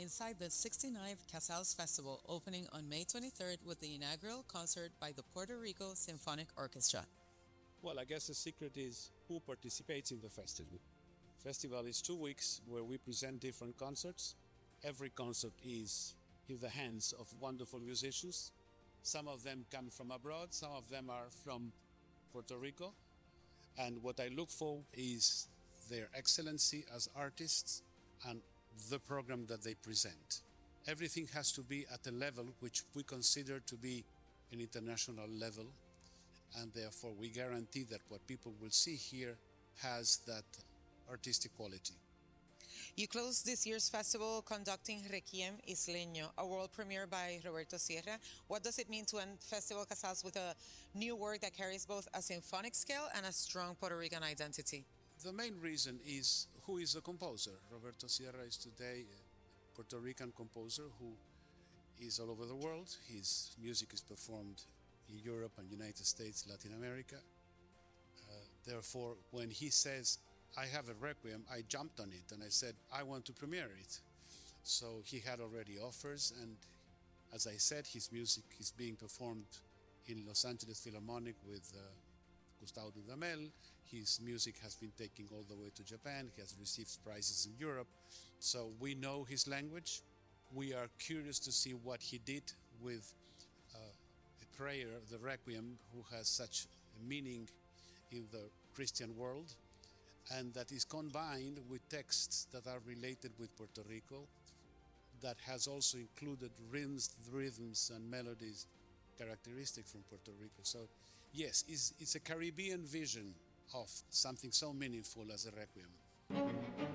inside the 69th Casals Festival opening on May 23rd with the inaugural concert by the Puerto Rico Symphonic Orchestra. Well, I guess the secret is who participates in the festival. Festival is 2 weeks where we present different concerts. Every concert is in the hands of wonderful musicians. Some of them come from abroad, some of them are from Puerto Rico. And what I look for is their excellency as artists and the program that they present. Everything has to be at a level which we consider to be an international level, and therefore we guarantee that what people will see here has that artistic quality. You closed this year's festival conducting Requiem Isleño, a world premiere by Roberto Sierra. What does it mean to end Festival Casals with a new work that carries both a symphonic scale and a strong Puerto Rican identity? The main reason is who is the composer. Roberto Sierra is today a Puerto Rican composer who is all over the world. His music is performed in Europe and United States, Latin America. Therefore, when he says, I have a requiem, I jumped on it and I said, I want to premiere it. So he had already offers, and as I said, his music is being performed in Los Angeles Philharmonic with Gustavo Dudamel. His music has been taken all the way to Japan. He has received prizes in Europe. So we know his language. We are curious to see what he did with a prayer, the Requiem, who has such a meaning in the Christian world, and that is combined with texts that are related with Puerto Rico, that has also included rhythms and melodies characteristic from Puerto Rico. So yes, it's a Caribbean vision of something so meaningful as a Requiem.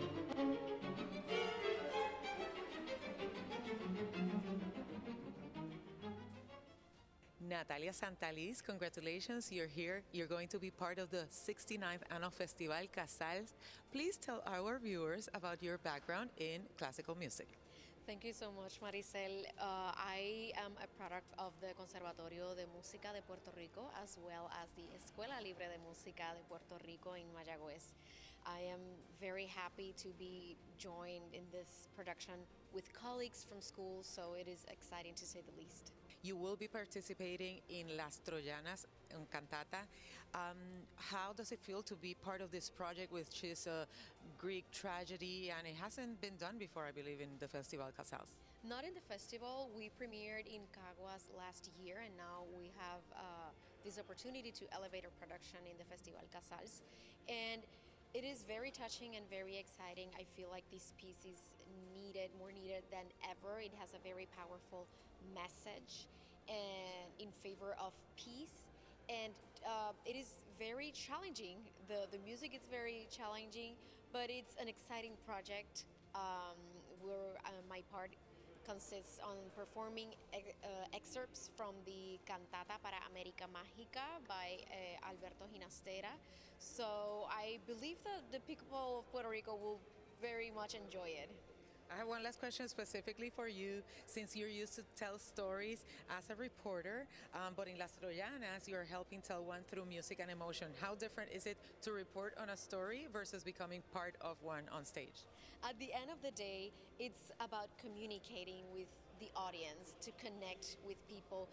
Natalia Santaliz, congratulations, you're here. You're going to be part of the 69th Annual Festival Casals. Please tell our viewers about your background in classical music. Thank you so much, Maricel. I am a product of the Conservatorio de Música de Puerto Rico, as well as the Escuela Libre de Música de Puerto Rico in Mayagüez. I am very happy to be joined in this production with colleagues from school, so it is exciting to say the least. You will be participating in Las Troyanas en Cantata. How does it feel to be part of this project, which is a Greek tragedy, and it hasn't been done before, I believe, in the Festival Casals? Not in the festival. We premiered in Caguas last year, and now we have this opportunity to elevate our production in the Festival Casals. And it is very touching and very exciting. I feel like this piece is needed, more needed than ever. It has a very powerful message and in favor of peace. And it is very challenging. The music is very challenging, but it's an exciting project. Where my part consists on performing excerpts from the Cantata para América Mágica by Alberto Ginastera. So I believe that the people of Puerto Rico will very much enjoy it. I have one last question specifically for you, since you're used to tell stories as a reporter, but in Las Troyanas, you're helping tell one through music and emotion. How different is it to report on a story versus becoming part of one on stage? At the end of the day, it's about communicating with the audience, to connect with people,